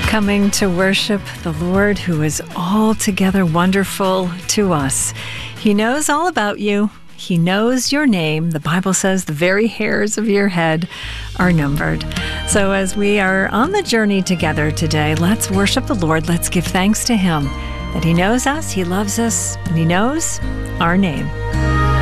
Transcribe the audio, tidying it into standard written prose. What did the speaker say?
Coming to worship the Lord who is altogether wonderful to us. He knows all about you. He knows your name. The Bible says the very hairs of your head are numbered. So as we are on the journey together today, let's worship the Lord. Let's give thanks to Him that He knows us, He loves us, and He knows our name.